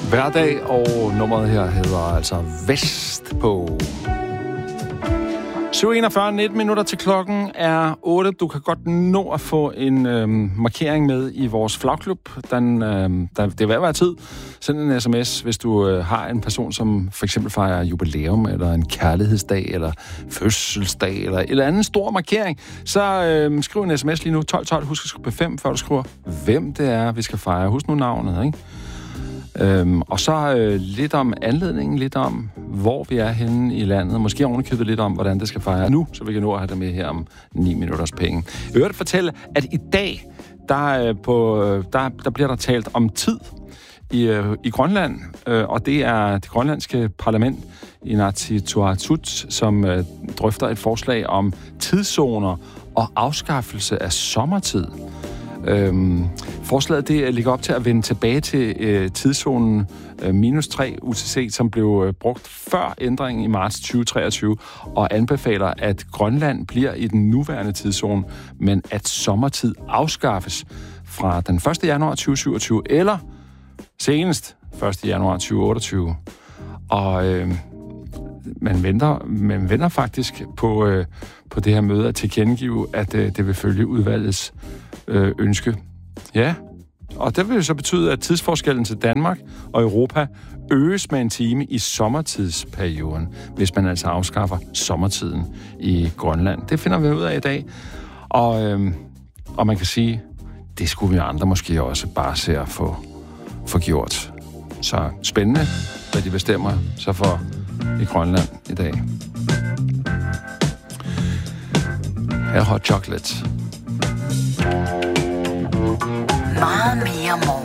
Hverdag, og nummeret her hedder altså Vestpå. 7:41, 19 minutter til klokken er 8. Du kan godt nå at få en markering med i vores flagklub. Det er ved at være tid. Send en sms, hvis du har en person, som for eksempel fejrer jubilæum, eller en kærlighedsdag, eller fødselsdag, eller en eller anden stor markering. Så skriv en sms lige nu, 1212. Husk at skrive P5, før du skriver, hvem det er, vi skal fejre. Husk nu navnet, ikke? Og så lidt om anledningen, lidt om, hvor vi er henne i landet. Måske ovenikøbet lidt om, hvordan det skal fejre nu, så vi kan nå at have det med her om 9 minutters penge. Jeg hørte fortælle, at i dag, der bliver der talt om tid i Grønland, og det er det grønlandske parlament, Inatsisartut, som drøfter et forslag om tidszoner og afskaffelse af sommertid. Forslaget det ligger op til at vende tilbage til tidszonen -3 UTC, som blev brugt før ændringen i marts 2023, og anbefaler, at Grønland bliver i den nuværende tidszone, men at sommertid afskaffes fra den 1. januar 2027, eller senest 1. januar 2028. Og man venter faktisk på det her møde at tilkendegive, at det vil følge udvalgets ønske. Ja, og det vil jo så betyde, at tidsforskellen til Danmark og Europa øges med en time i sommertidsperioden, hvis man altså afskaffer sommertiden i Grønland. Det finder vi ud af i dag, og man kan sige, det skulle vi andre måske også bare se at få gjort. Så spændende, hvad de bestemmer så for i Grønland i dag. Her Hot Chocolate. Meget mere